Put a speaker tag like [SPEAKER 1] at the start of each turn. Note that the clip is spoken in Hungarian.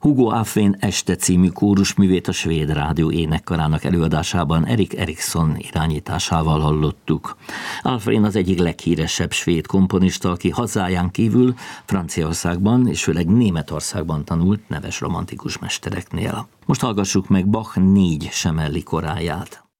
[SPEAKER 1] Hugo Afén Este című kórusművét a Svéd Rádió énekkarának előadásában Erik Erikson irányításával hallottuk. Afén az egyik leghíresebb svéd komponista, aki hazáján kívül Franciaországban és főleg Németországban tanult neves romantikus mestereknél. Most hallgassuk meg Bach 4 semelli koráját.